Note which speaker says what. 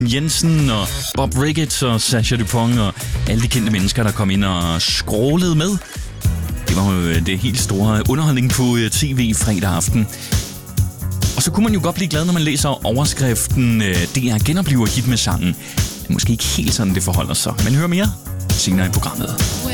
Speaker 1: Jensen og Bob Ricketts og Sacha Dupont og alle de kendte mennesker, der kom ind og skrålede med. Det var jo det helt store underholdning på tv fredag aften. Og så kunne man jo godt blive glad, når man læser overskriften DR genopliver hit med sangen. Det er måske ikke helt sådan, det forholder sig, men hør mere senere i programmet.